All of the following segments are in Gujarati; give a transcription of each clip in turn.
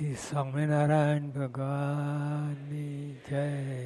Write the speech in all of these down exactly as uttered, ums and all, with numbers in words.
શ્રી સ્વામિનારાયણ ભગવાનની જય.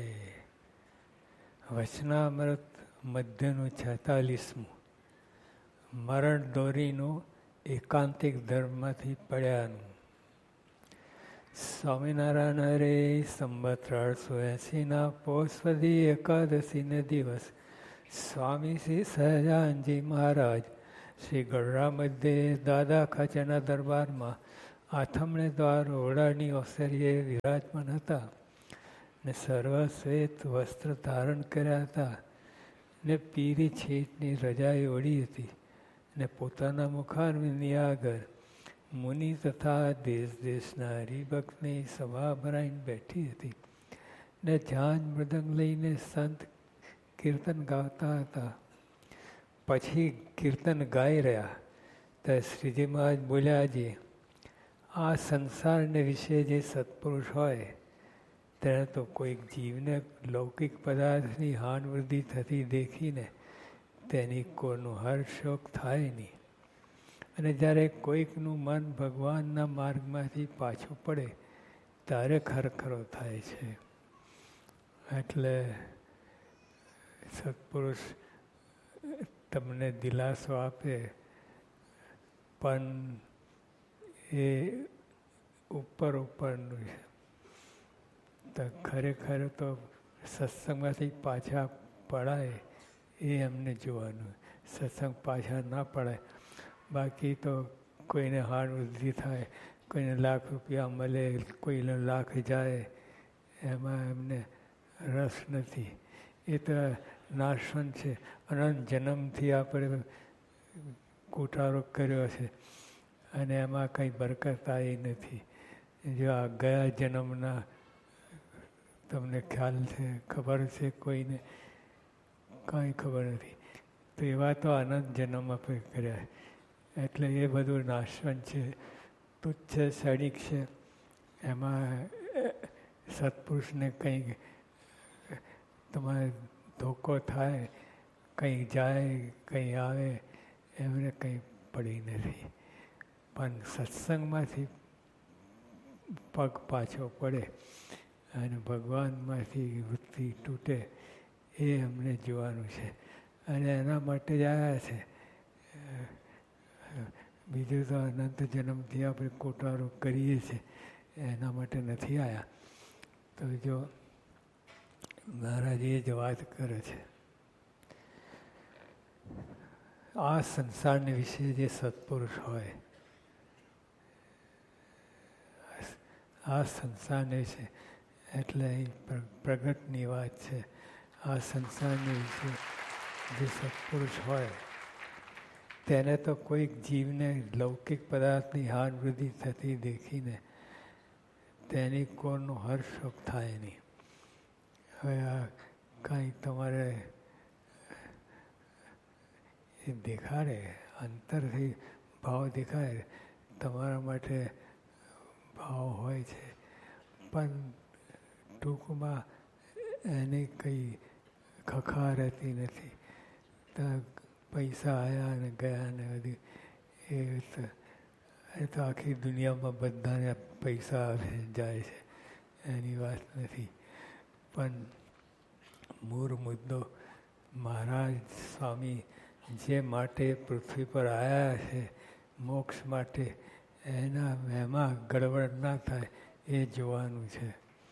વચનામૃત મધ્યનું છેતાલીસમું મરણ દોરીનું એકાંતિક ધર્મમાંથી પડ્યાનું. સ્વામિનારાયણ હરે સંવત ત્રણસો એંસીના પોષવદી એકાદશીને દિવસ સ્વામી શ્રી સહજાનજી મહારાજ શ્રી ગઢડા મધ્યે દાદા ખાચરના દરબારમાં આથમણે દ્વાર ઓરડાની ઓસરીએ વિરાજમાન હતા ને સર્વશ્વેત વસ્ત્ર ધારણ કર્યા હતા ને પીરી છેટની રજાઈ ઓળી હતી ને પોતાના મુખારવિંદની આગળ મુનિ તથા દેશ દેશના હરિભક્તની સભા ભરાઈને બેઠી હતી ને ઝાંઝ મૃદંગ લઈને સંત કીર્તન ગાતા હતા. પછી કીર્તન ગાઈ રહ્યા તો શ્રીજી મહારાજ બોલ્યાજી, આ સંસારને વિશે જે સત્પુરુષ હોય તેને તો કોઈક જીવને લૌકિક પદાર્થની હાન વૃદ્ધિ થતી દેખીને તેની કોઈનું હર્ષશોક થાય નહીં. અને જ્યારે કોઈકનું મન ભગવાનના માર્ગમાંથી પાછું પડે ત્યારે ખરખરો થાય છે. એટલે સત્પુરુષ તમને દિલાસો આપે પણ એ ઉપર ઉપરનું છે. તો ખરેખર તો સત્સંગમાંથી પાછા પડાય એ એમને જોવાનું. સત્સંગ પાછા ના પડાય. બાકી તો કોઈને હાર વૃદ્ધિ થાય, કોઈને લાખ રૂપિયા મળે, કોઈને લાખ જાય, એમાં એમને રસ નથી. એ તો નાશવંત છે. અનંત જન્મથી આપણે કોટારો કર્યો છે અને એમાં કંઈ બરકત આવી નથી. જો આ ગયા જન્મના તમને ખ્યાલ છે, ખબર છે કોઈને? કાંઈ ખબર નથી. તો એવા તો અનંત જન્મ આપણે કર્યા. એટલે એ બધું નાશવંત છે, તુચ્છ છે, ક્ષણિક છે. એમાં સત્પુરુષને કંઈક તમારે ધોકો થાય, કંઈ જાય, કંઈ આવે, એમને કંઈ પડી નથી. પણ સત્સંગમાંથી પગ પાછો પડે અને ભગવાનમાંથી વૃત્તિ તૂટે એ અમને જોવાનું છે. અને એના માટે જ આવ્યા છે. બીજું તો અનંત જન્મથી આપણે કોટારો કરીએ છીએ, એના માટે નથી આવ્યા. તો જો મહારાજ એ જ વાત કરે છે. આ સંસારને વિશે જે સત્પુરુષ હોય, આ સંસારને વિશે એટલે અહીં પ્રગટની વાત છે. આ સંસારને વિશે જે સત્પુરુષ હોય તેને તો કોઈક જીવને લૌકિક પદાર્થની હાર વૃદ્ધિ થતી દેખીને તેની કોરનો હર્ષશોક થાય નહીં. હવે આ કાંઈ તમારે એ દેખાડે, અંતરથી ભાવ દેખાડે, તમારા માટે ભાવ હોય છે, પણ ટૂંકમાં એની કંઈ ખખા રહેતી નથી. તો પૈસા આવ્યા ને ગયા ને બધી એ તો એ તો આખી દુનિયામાં બધાને પૈસા આવે જાય છે, એની વાત નથી. પણ મૂળ મુદ્દો મહારાજ સ્વામી જે માટે પૃથ્વી પર આવ્યા છે, મોક્ષ માટે, એના એમાં ગડબડ ના થાય એ જોવાનું છે.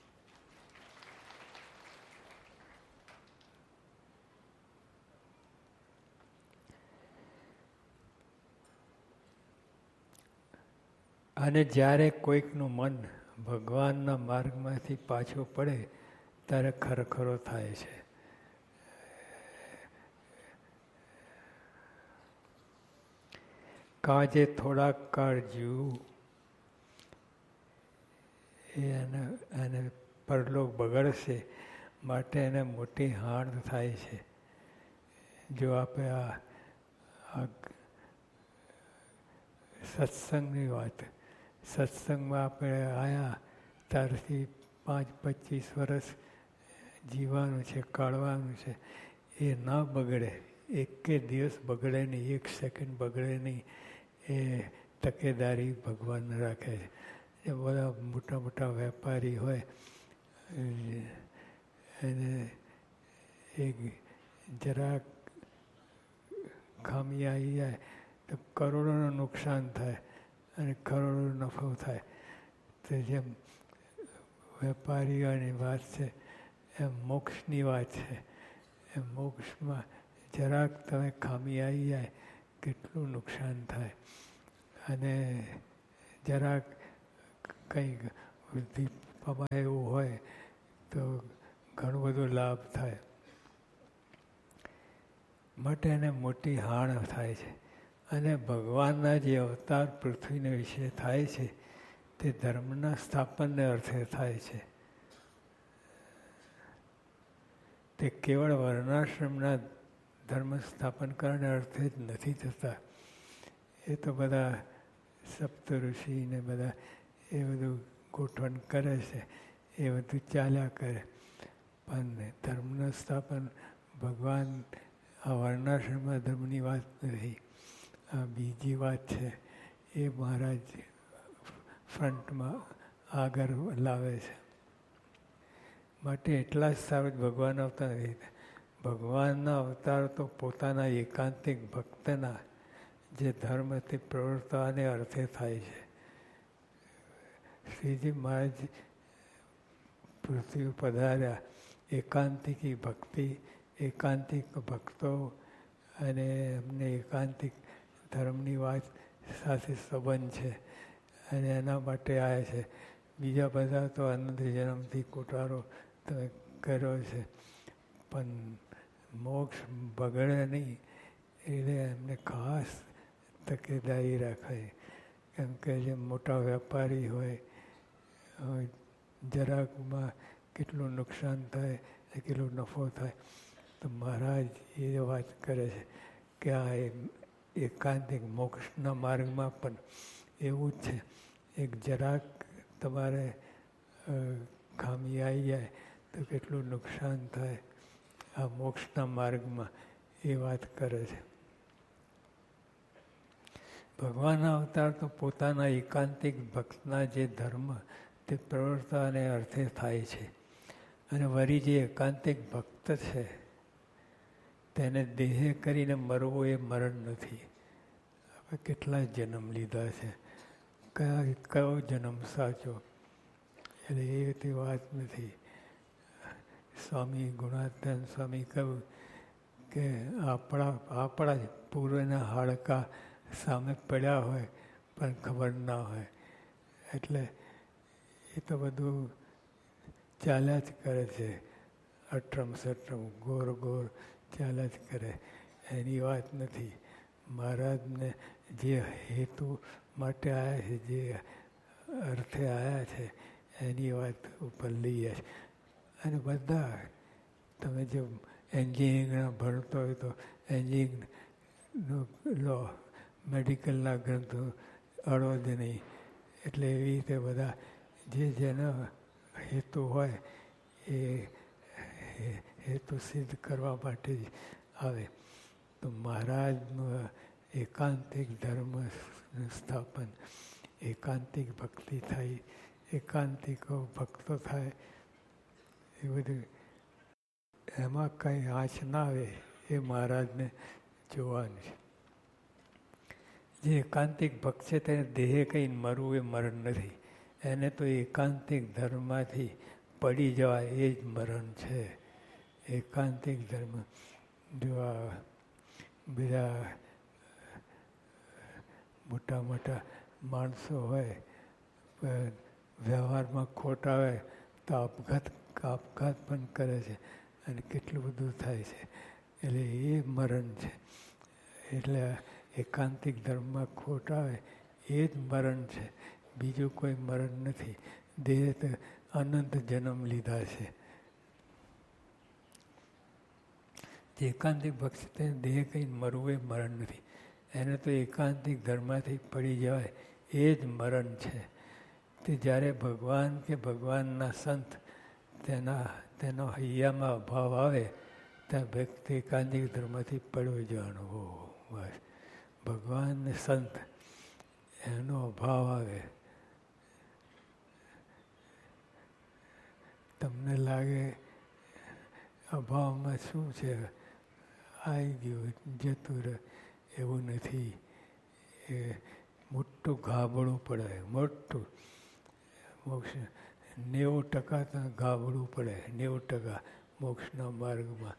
અને જ્યારે કોઈકનું મન ભગવાનના માર્ગમાંથી પાછું પડે ત્યારે ખરખરો થાય છે. કાજે થોડાક કાળ જીવવું એને એને પરલોક બગડશે, માટે એને મોટી હાણ થાય છે. જો આપણે આ સત્સંગની વાત, સત્સંગમાં આપણે આવ્યા ત્યારથી પાંચ પચીસ વર્ષ જીવવાનું છે, કાઢવાનું છે. એ ના બગડે, એકે દિવસ બગડે નહીં, એક સેકન્ડ બગડે નહીં. એ તકેદારી ભગવાન રાખે છે. એ બધા મોટા મોટા વેપારી હોય એને એક જરાક ખામી આવી જાય તો કરોડોનું નુકસાન થાય અને કરોડો નફો થાય. તો જેમ વેપારીઓની વાત છે એમ મોક્ષની વાત છે. એમ મોક્ષમાં જરાક તમે ખામી આવી જાય કેટલું નુકસાન થાય અને જરાક કંઈક વૃદ્ધિ પમાય એવું હોય તો ઘણો બધો લાભ થાય. માટે એને મોટી હાણ થાય છે. અને ભગવાનના જે અવતાર પૃથ્વીને વિશે થાય છે તે ધર્મના સ્થાપનને અર્થે થાય છે. તે કેવળ વર્ણાશ્રમના ધર્મ સ્થાપન કરવાને અર્થે જ નથી થતા. એ તો બધા સપ્ત ઋષિને બધા એ બધું ગોઠવણ કરે છે, એ બધું ચાલ્યા કરે. પણ ધર્મનું સ્થાપન ભગવાન આ વર્ણાશ્રમના ધર્મની વાત નથી, આ બીજી વાત છે. એ મહારાજ ફ્રન્ટમાં આગળ લાવે છે. માટે એટલા જ સારું ભગવાન અવતાર નથી. ભગવાનના અવતાર તો પોતાના એકાંતિક ભક્તના જે ધર્મથી પ્રવર્તવાને અર્થે થાય છે. શ્રીજી મહારાજ પૃથ્વી પધાર્યા એકાંતિકી ભક્તિ, એકાંતિક ભક્તો અને એમને એકાંતિક ધર્મની વાત સાથે સંબંધ છે અને એના માટે આવ્યા છે. બીજા બધા તો અનંત જન્મથી કોટારો તમે કર્યો છે પણ મોક્ષ બગડે નહીં એટલે એમને ખાસ તકેદારી રાખાય. કેમ કે જે મોટા વેપારી હોય જરાકમાં કેટલું નુકસાન થાય, કેટલો નફો થાય. તો મહારાજ એ વાત કરે છે કે આ એકાંતિક મોક્ષના માર્ગમાં પણ એવું જ છે. એક જરાક તમારે ખામી આવી જાય તો કેટલું નુકસાન થાય આ મોક્ષના માર્ગમાં, એ વાત કરે છે. ભગવાનના અવતાર તો પોતાના એકાંતિક ભક્તના જે ધર્મ તે પ્રવર્તવાને અર્થે થાય છે. અને વળી જે એકાંતિક ભક્ત છે તેને દેહે કરીને મરવું એ મરણ નથી. હવે કેટલા જન્મ લીધા છે, કયા કયો જન્મ સાચો, એટલે એ તે વાત નથી. સ્વામી ગુણાત્તન સ્વામી કહ્યું કે આપણા આપણા જ પૂર્વના હાડકા સામે પડ્યા હોય પણ ખબર ના હોય. એટલે એ તો બધું ચાલ્યા જ કરે છે, અટરમ સટરમ ગોર ગોર ચાલ્યા જ કરે, એની વાત નથી. મહારાજને જે હેતુ માટે આવ્યા છે, જે અર્થે આવ્યા છે એની વાત ઉપર લઈએ છે. અને બધા તમે જો એન્જિનિયરિંગના ભણતો હોય તો એન્જિનિયરિંગનો લો, મેડિકલના ગ્રંથો અડો જ નહીં. એટલે એવી રીતે બધા જે જેનો હેતુ હોય એ હેતુ સિદ્ધ કરવા માટે જ આવે. તો મહારાજનું એકાંતિક ધર્મ સ્થાપન, એકાંતિક ભક્તિ થાય, એકાંતિકો ભક્તો થાય, એ બધું એમાં કંઈ આંચ ના આવે એ મહારાજને જોવાનું છે. જે એકાંતિક ભક્ત છે તેને દેહે કંઈ મરવું એ મરણ નથી. એને તો એકાંતિક ધર્મમાંથી પડી જવાય એ જ મરણ છે. એકાંતિક ધર્મ જો આ બધા મોટા મોટા માણસો હોય વ્યવહારમાં ખોટ આવે તો આપઘાત આપઘાત પણ કરે છે અને કેટલું બધું થાય છે. એટલે એ મરણ છે. એટલે એકાંતિક ધર્મમાં ખોટ આવે એ જ મરણ છે, બીજું કોઈ મરણ નથી. દેહ તો અનંત જન્મ લીધા છે. જે એકાંતિક ભક્ત છે દેહ કંઈ મરવું એ મરણ નથી. એને તો એકાંતિક ધર્મમાંથી પડી જવાય એ જ મરણ છે. તે જ્યારે ભગવાન કે ભગવાનના સંત તેના તેનો હૈયામાં અભાવ આવે ત્યાં વ્યક્તિ એકાંતિક ધર્મથી પડ્યો જવાનો. હો બસ ભગવાન ને સંત એનો અભાવ આવે તમને લાગે અભાવમાં શું છે, આવી ગયું જતું રહે, એવું નથી. એ મોટું ગાબડું પડે, મોટું મોક્ષ નેવું ટકા તો ગાબડું પડે, નેવું ટકા મોક્ષના માર્ગમાં.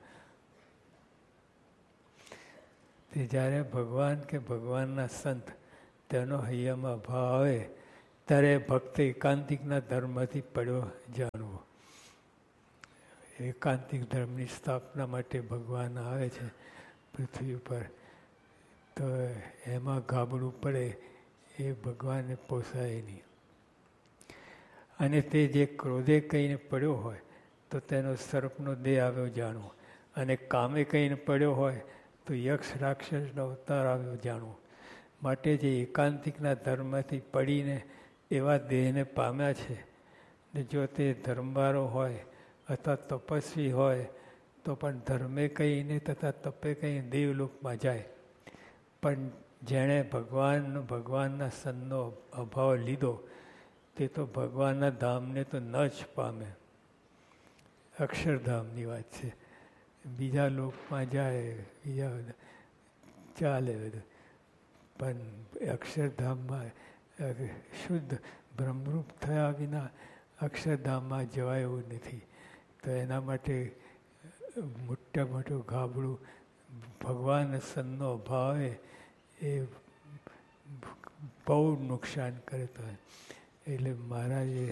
તે જ્યારે ભગવાન કે ભગવાનના સંત તેનો હૈયામાં ભાવ આવે ત્યારે ભક્ત એકાંતિકના ધર્મથી પડ્યો જાણવો. એકાંતિક ધર્મની સ્થાપના માટે ભગવાન આવે છે પૃથ્વી ઉપર, તો એમાં ગાબડું પડે એ ભગવાનને પોસાય નહીં. અને તે જે ક્રોધે કહીને પડ્યો હોય તો તેનો સર્પનો દેહ આવ્યો જાણવો, અને કામે કહીને પડ્યો હોય તો યક્ષ રાક્ષસનો અવતાર આવ્યો જાણવો. માટે જે એકાંતિકના ધર્મથી પડીને એવા દેહને પામ્યા છે, ને જો તે ધર્મવાળો હોય અથવા તપસ્વી હોય તો પણ ધર્મે કહીને તથા તપે કહીને દેવલોકમાં જાય. પણ જેણે ભગવાન ભગવાનના સનનો અભાવ લીધો તે તો ભગવાનના ધામને તો ન જ પામે. અક્ષરધામની વાત છે. બીજા લોકમાં જાય, બીજા બધા ચાલે બધું, પણ અક્ષરધામમાં શુદ્ધ બ્રહ્મરૂપ થયા વિના અક્ષરધામમાં જવાય એવું નથી. તો એના માટે મોટા મોટું ગાબડું ભગવાન સનનો અભાવ એ બહુ નુકસાન કરતો હોય. એટલે મહારાજે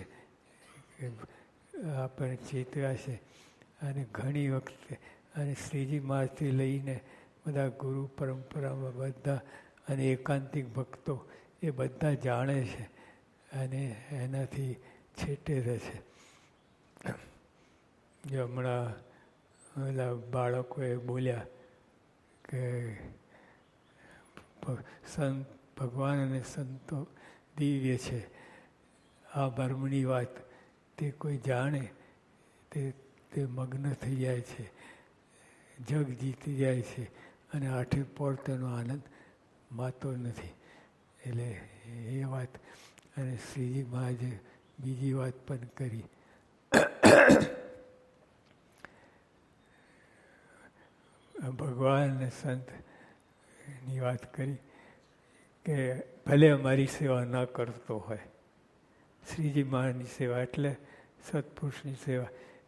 આપણને ચેતવ્યા છે. અને ઘણી વખતે અને શ્રીજી મહારાજથી લઈને બધા ગુરુ પરંપરામાં બધા અને એકાંતિક ભક્તો એ બધા જાણે છે અને એનાથી છેટે રહે છે. જે હમણાં ઓલા બાળકોએ બોલ્યા કે સંત ભગવાન અને સંતો દિવ્ય છે. આ ભ્રમની વાત તે કોઈ જાણે તે તે મગ્ન થઈ જાય છે, જગ જીતી જાય છે અને આઠે પોર તેનો આનંદ માતો નથી. એટલે એ વાત. અને શ્રીજી મહારાજે બીજી વાત પણ કરી. ભગવાન અને સંતની વાત કરી કે ભલે અમારી સેવા ન કરતો હોય. શ્રીજી મહારાજની સેવા એટલે સત્પુરુષની સેવા.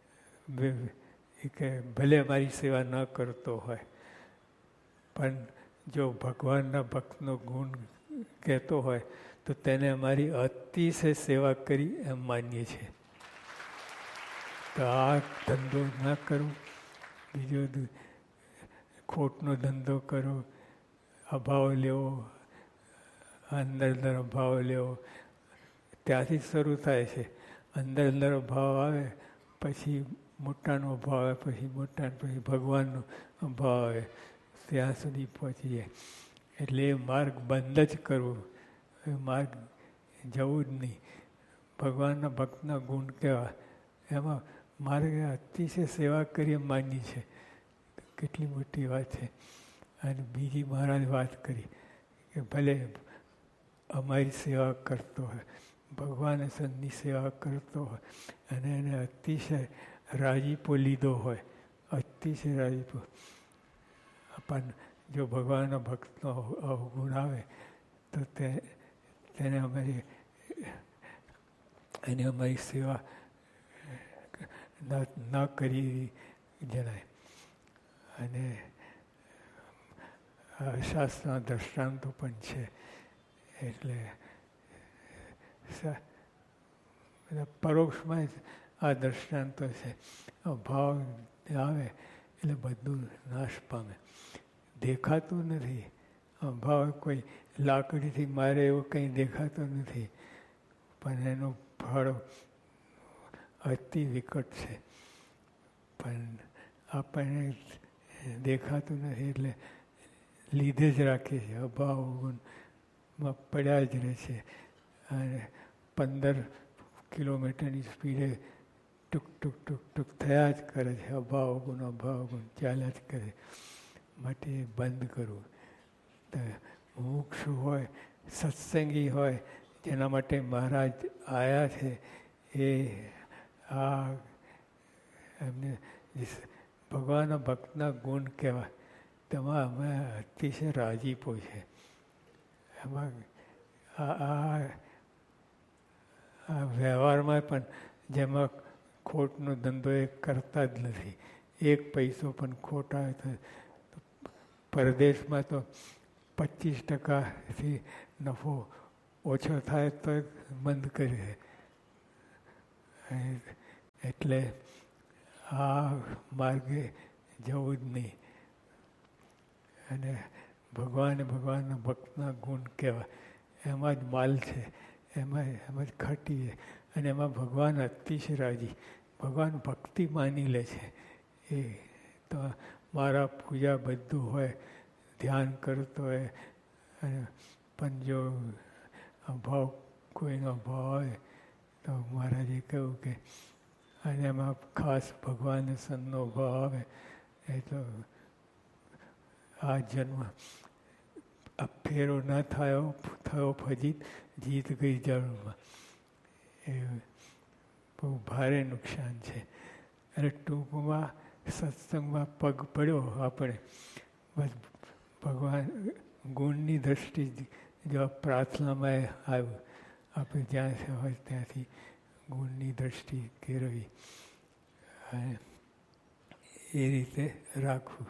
કે ભલે અમારી સેવા ન કરતો હોય પણ જો ભગવાનના ભક્તનો ગુણ કહેતો હોય તો તેને અમારી અતિશય સેવા કરી એમ માનીએ છીએ. તો આ ધંધો ના કરવો, બીજો ખોટનો ધંધો કરો, અભાવ લેવો, અંદર અંદર અભાવ લેવો, ત્યાંથી શરૂ થાય છે. અંદર અંદર અભાવ આવે પછી મોટાનો અભાવ આવે, પછી મોટા પછી ભગવાનનો અભાવ આવે, ત્યાં સુધી પહોંચી જાય. એટલે એ માર્ગ બંધ જ કરવું, એ માર્ગ જવું જ નહીં. ભગવાનના ભક્તના ગુણ કહેવા, એમાં મારે અતિશય સેવા કરી માની છે. કેટલી મોટી વાત છે. અને બીજી મહારાજ વાત કરી કે ભલે અમારી સેવા કરતો હોય, ભગવાન સંતની સેવા કરતો હોય અને એને અતિશય રાજીપો લીધો હોય, અતિશય રાજીપો, પણ જો ભગવાનના ભક્તનો અવગુણ આવે તો તે તેને અમારી એની અમારી સેવા ન કરી જણાય. અને શાસ્ત્રના દ્રષ્ટાંતો પણ છે. એટલે પરોક્ષમાં જ આ દ્રષ્ટાંતો છે. ભાવ આવે એટલે બધું નાશ પામે. દેખાતું નથી. ભાવ કોઈ લાકડીથી મારે એવું કંઈ દેખાતું નથી, પણ એનું ફળ અતિ વિકટ છે. પણ આપણને દેખાતું નથી એટલે લીધે જ રાખે છે. અભાવ ગુણમાં પડ્યા જ રહે છે. અને પંદર કિલોમીટરની સ્પીડે ટૂંક ટૂંક ટૂંક ટૂંક થયા જ કરે છે. અભાવ ગુણ અભાવ ગુણ ચાલ્યા જ કરે. માટે બંધ કરવું. તો મુમુક્ષુ હોય, સત્સંગી હોય, જેના માટે મહારાજ આવ્યા છે, એ આ એમને ભગવાનના ભક્તના ગુણ કહેવાય. તેમાં અમે અતિશય રાજીપો છે. એમાં આ આ વ્યવહારમાં પણ જેમાં ખોટનો ધંધો એ કરતા જ નથી. એક પૈસો પણ ખોટ આવે તો પરદેશમાં તો પચીસ ટકાથી નફો ઓછો થાય તો બંધ કરી દે. એટલે આ માર્ગે જવું જ નહીં. અને ભગવાન ભગવાનના ભક્તના ગુણ કહેવાય. એમાં જ માલ છે, એમાં એમાં જ ઘટીએ. અને એમાં ભગવાન અતિશય રાજી. ભગવાન ભક્તિ માની લે છે. એ તો મારા પૂજા બધું હોય, ધ્યાન કરતો હોય, અને પણ જો અભાવ કોઈનો અભાવ હોય તો મહારાજે કહ્યું કે અને એમાં ખાસ ભગવાન સંતનો ભાવ આવે એ તો આ જન્મ આ ફેરો ન થયો થયો ફજીત જીત ગઈ જરૂરમાં. એ બહુ ભારે નુકસાન છે. અને ટૂંકમાં સત્સંગમાં પગ પડ્યો આપણે બસ ભગવાન ગુણની દ્રષ્ટિ જો પ્રાર્થનામાં આવ્યું. આપણે જ્યાં હોય ત્યાંથી ગુણની દ્રષ્ટિ કેળવી અને એ રીતે રાખવું.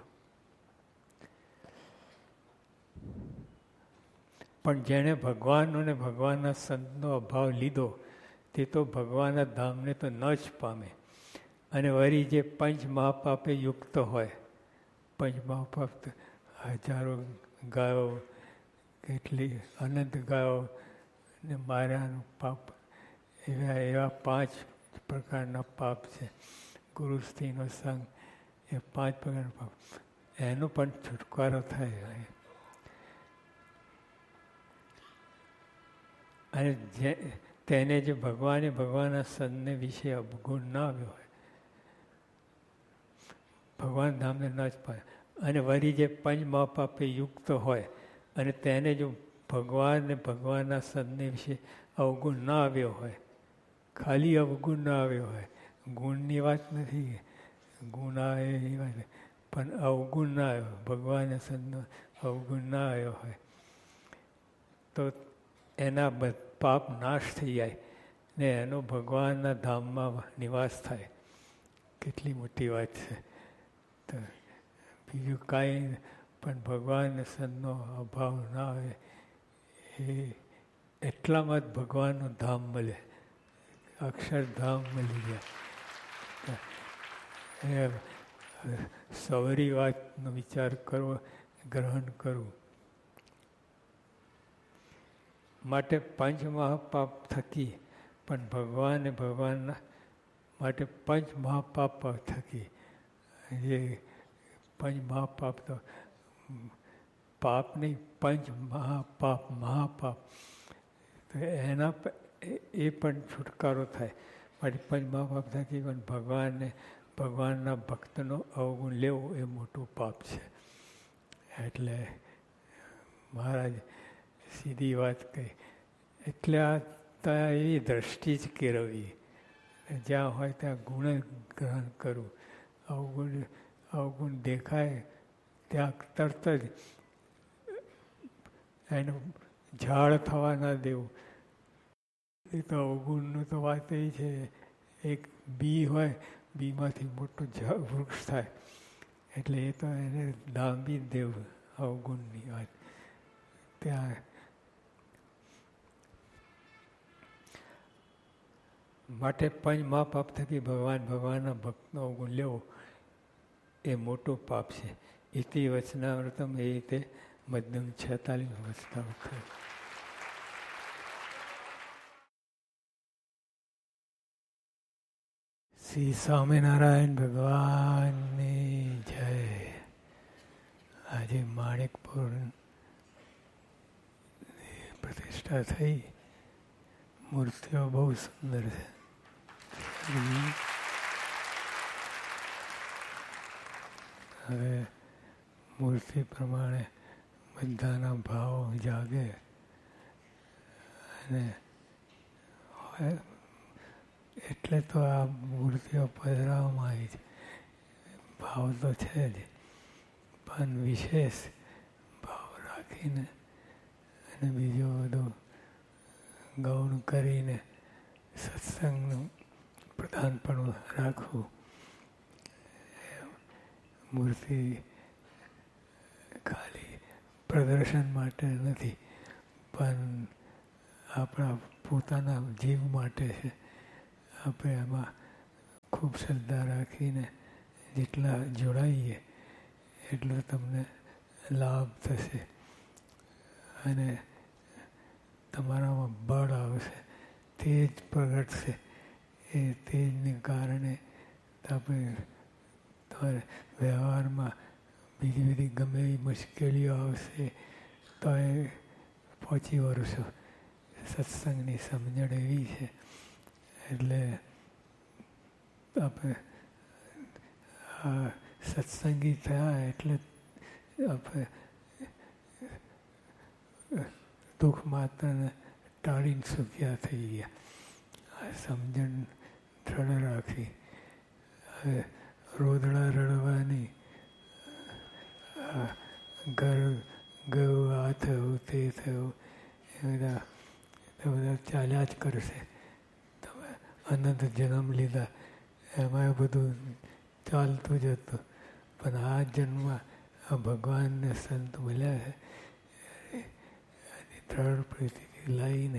પણ જેણે ભગવાનનો ને ભગવાનના સંતનો અભાવ લીધો તે તો ભગવાનના ધામને તો ન જ પામે. અને વળી જે પંચ મહાપાપે યુક્ત હોય, પંચ મહાપાપ હજારો ગાયો, કેટલી અનંત ગાયો ને માર્યાનું પાપ, એવા એવા પાંચ પ્રકારના પાપ છે. ગુરુ સ્ત્રીનો સંગ, એ પાંચ પ્રકારના પાપ, એનો પણ છુટકારો થાય. અને જે તેને જે ભગવાને ભગવાનના સંતને વિશે અવગુણ ના આવ્યો હોય, ભગવાન ધામને ન જ પામે. અને વળી જે પંચ મહાપાપે યુક્ત હોય અને તેને જો ભગવાન ને ભગવાનના સંતને વિશે અવગુણ ના આવ્યો હોય, ખાલી અવગુણ ના આવ્યો હોય, ગુણની વાત નથી, ગુણ આવે એ વાત, પણ અવગુણ ના આવ્યો, ભગવાનના સંતનો અવગુણ ના આવ્યો હોય તો એના પાપ નાશ થઈ જાય ને એનો ભગવાનના ધામમાં નિવાસ થાય. કેટલી મોટી વાત છે. તો બીજું કાંઈ પણ ભગવાન સંતનો અભાવ ના આવે એ એટલામાં જ ભગવાનનું ધામ મળે, અક્ષરધામ મળી જાય. એ સવરી વાતનો વિચાર કરવો, ગ્રહણ કરવું. માટે પંચ મહાપાપ થકી પણ ભગવાન ભગવાનના માટે પંચ મહાપાપ થકી, જે પંચ મહાપાપ તો પાપ નહીં, પંચ મહાપાપ મહાપાપ, તો એના એ પણ છુટકારો થાય. માટે પંચ મહાપાપ થકી પણ ભગવાનને ભગવાનના ભક્તનો અવગુણ લેવો એ મોટું પાપ છે. એટલે મહારાજ સીધી વાત કહી. એટલે આ ત્યાં એવી દ્રષ્ટિ જ કેળવવી, જ્યાં હોય ત્યાં ગુણ ગ્રહણ કરવું. અવગુણ અવગુણ દેખાય ત્યાં તરત જ એનું ઝાડ થવા ના દેવું. એ તો અવગુણનું તો વાત એ છે, એક બી હોય, બીમાંથી મોટું વૃક્ષ થાય, એટલે એ તો એને ડાંબી દેવું અવગુણની વાત. ત્યાં માટે પંચ મહાપાપ થકી ભગવાન ભગવાનના ભક્તનો અવગુણ લેવો એ મોટું પાપ છે. ઇતિ વચનામૃતમ એ રીતે મધ્યમ છેતાલીસ વચનામૃત થયું. શ્રી સ્વામિનારાયણ ભગવાનની જય. આજે માણેકપુર પ્રતિષ્ઠા થઈ. મૂર્તિઓ બહુ સુંદર છે. હવે મૂર્તિ પ્રમાણે બધાના ભાવ જાગે અને એટલે તો આ મૂર્તિઓ પધરાવવામાં આવી છે. ભાવ તો છે જ, પણ વિશેષ ભાવ રાખીને અને બીજું બધું ગૌણ કરીને સત્સંગનું પ્રધાનપણું રાખવું. મૂર્તિ ખાલી પ્રદર્શન માટે નથી, પણ આપણા પોતાના જીવ માટે છે. આપણે એમાં ખૂબ શ્રદ્ધા રાખીને જેટલા જોડાઈએ એટલો તમને લાભ થશે અને તમારામાં બળ આવશે, તેજ પ્રગટશે. એ તેજને કારણે આપણે તમારે વ્યવહારમાં બીજી બધી ગમે એવી મુશ્કેલીઓ આવશે તો એ પહોંચી વળશો. સત્સંગની સમજણ એવી છે. એટલે આપણે આ સત્સંગી થયા એટલે આપણે દુઃખ માત્રને ટાળીને સુખ્યા થઈ ગયા. આ સમજણ દ્રઢ રાખી. હવે રોદડા રડવાની, ઘર ગયું, આ થયું, તે થયું, એ બધા બધા ચાલ્યા જ કરશે. તમે અનંત જન્મ લીધા એમાં બધું ચાલતું જ હતું, પણ આ જન્મમાં આ ભગવાનને સંત મળ્યા છે એની દ્રઢ પ્રીતિથી લાવીને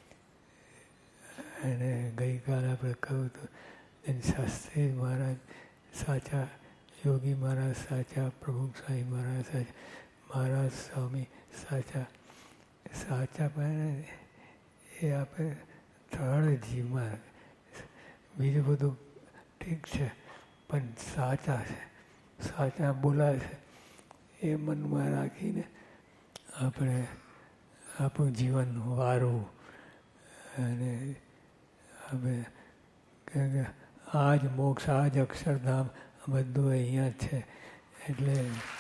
એને ગઈકાલે આપણે કહ્યું હતું એમ શાસ્ત્રી મહારાજ સાચા, યોગી મહારાજ સાચા, પ્રમુખ સ્વામી મહારાજ સાચા, મહારાજ સ્વામી સાચા. સાચા પણ એ આપણે દ્રઢ જીવમાં, બીજું બધું ઠીક છે પણ સાચા છે, સાચા બોલાય છે એ મનમાં રાખીને આપણે આપણું જીવન વારવું. અને હવે કે આ જ મોક્ષ, આ જ અક્ષરધામ, બધું અહીંયા જ છે. એટલે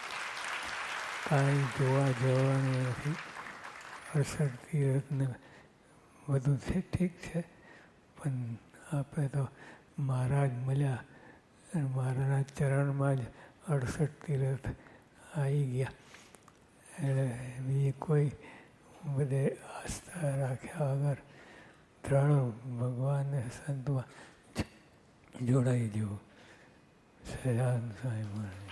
કાંઈ જોવા જવાનું નથી. અડસઠ તીર્થને બધું છે ઠીક છે, પણ આપણે તો મહારાજ મળ્યા અને મહારાજના ચરણમાં જ અડસઠ તીર્થ આવી ગયા. એટલે બીજી કોઈ બધે આસ્થા રાખ્યા વગર દ્રઢ ભગવાનને સંતમાં જોડાઈ જવું. સહજાનંદ સ્વામી મહારાજ.